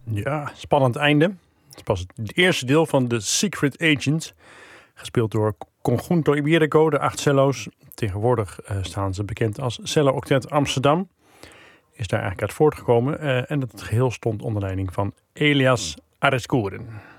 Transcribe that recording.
Ja, spannend einde. Het is pas het eerste deel van The Secret Agent. Gespeeld door Conjunto Iberico, de 8 cello's. Tegenwoordig staan ze bekend als Cello Octet Amsterdam. Is daar eigenlijk uit voortgekomen. En het geheel stond onder leiding van Elias Arescuren.